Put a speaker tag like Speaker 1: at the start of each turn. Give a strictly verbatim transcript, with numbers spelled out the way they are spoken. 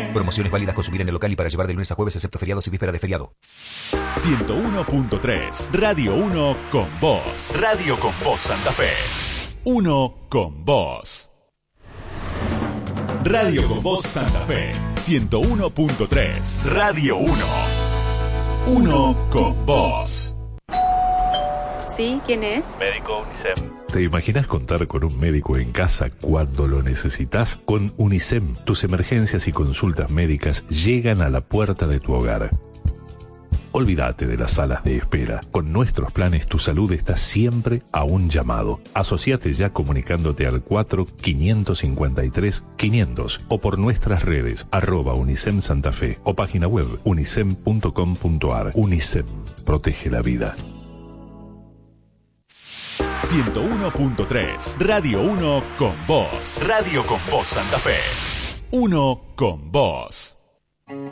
Speaker 1: Promociones válidas consumir en el local y para llevar de lunes a jueves excepto feriados y víspera de feriado.
Speaker 2: ciento uno punto tres, Radio uno con vos. Radio con vos Santa Fe. Uno con vos. Radio con vos Santa Fe. ciento uno punto tres, Radio uno. Uno con vos.
Speaker 3: ¿Sí? ¿Quién es?
Speaker 4: Médico UNICEF.
Speaker 5: ¿Te imaginas contar con un médico en casa cuando lo necesitas? Con UNICEM, tus emergencias y consultas médicas llegan a la puerta de tu hogar. Olvídate de las salas de espera. Con nuestros planes tu salud está siempre a un llamado. Asociate ya comunicándote al cuatro quinientos cincuenta y tres quinientos o por nuestras redes arroba UNICEM Santa Fe o página web unicem punto com punto ar. UNICEM, protege la vida.
Speaker 2: ciento uno punto tres, Radio uno con vos. Radio con vos Santa Fe. Uno con vos.